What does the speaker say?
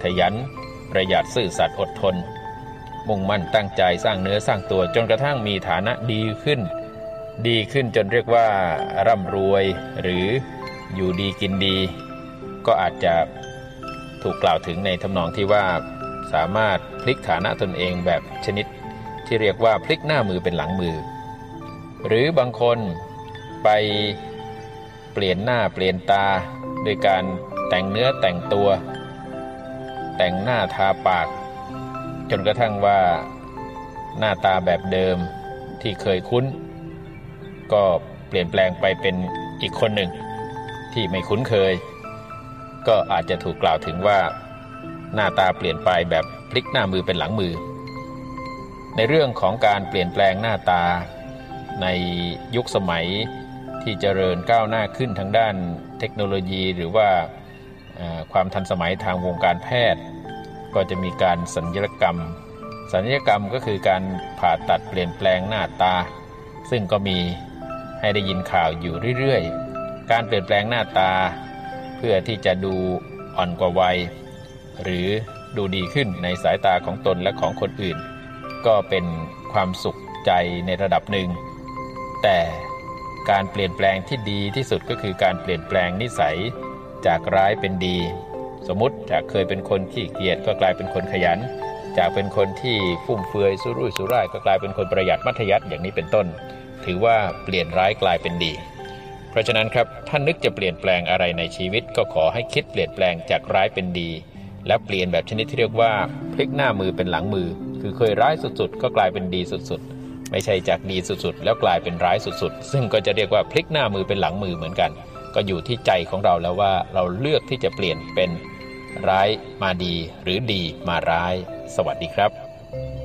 ขยันประหยัดซื่อสัตย์อดทนมุ่งมั่นตั้งใจสร้างเนื้อสร้างตัวจนกระทั่งมีฐานะดีขึ้นจนเรียกว่าร่ำรวยหรืออยู่ดีกินดีก็อาจจะถูกกล่าวถึงในทำนองที่ว่าสามารถพลิกฐานะตนเองแบบชนิดที่เรียกว่าพลิกหน้ามือเป็นหลังมือหรือบางคนไปเปลี่ยนหน้าเปลี่ยนตาโดยการแต่งเนื้อแต่งตัวแต่งหน้าทาปากจนกระทั่งว่าหน้าตาแบบเดิมที่เคยคุ้นก็เปลี่ยนแปลงไปเป็นอีกคนหนึ่งที่ไม่คุ้นเคยก็อาจจะถูกกล่าวถึงว่าหน้าตาเปลี่ยนไปแบบพลิกหน้ามือเป็นหลังมือในเรื่องของการเปลี่ยนแปลงหน้าตาในยุคสมัยที่เจริญก้าวหน้าขึ้นทางด้านเทคโนโลยีหรือว่าความทันสมัยทางวงการแพทย์ก็จะมีการศัลยกรรมก็คือการผ่าตัดเปลี่ยนแปลงหน้าตาซึ่งก็มีให้ได้ยินข่าวอยู่เรื่อยๆการเปลี่ยนแปลงหน้าตาเพื่อที่จะดูอ่อนกว่าวัยหรือดูดีขึ้นในสายตาของตนและของคนอื่นก็เป็นความสุขใจในระดับหนึ่งแต่การเปลี่ยนแปลงที่ดีที่สุดก็คือการเปลี่ยนแปลงนิสัยจากร้ายเป็นดีสมมุติจากเคยเป็นคนขี้เกียจก็กลายเป็นคนขยันจากเป็นคนที่ฟุ่มเฟือยสุรุ่ยสุร่ายก็กลายเป็นคนประหยัดมัธยัสถ์อย่างนี้เป็นต้นถือว่าเปลี่ยนร้ายกลายเป็นดีเพราะฉะนั้นครับท่านนึกจะเปลี่ยนแปลงอะไรในชีวิตก็ขอให้คิดเปลี่ยนแปลงจากร้ายเป็นดีและเปลี่ยนแบบชนิดที่เรียกว่าพลิกหน้ามือเป็นหลังมือคือเคยร้ายสุดๆก็กลายเป็นดีสุดๆไม่ใช่จากดีสุดๆแล้วกลายเป็นร้ายสุดๆซึ่งก็จะเรียกว่าพลิกหน้ามือเป็นหลังมือเหมือนกันก็อยู่ที่ใจของเราแล้วว่าเราเลือกที่จะเปลี่ยนเป็นร้ายมาดีหรือดีมาร้ายสวัสดีครับ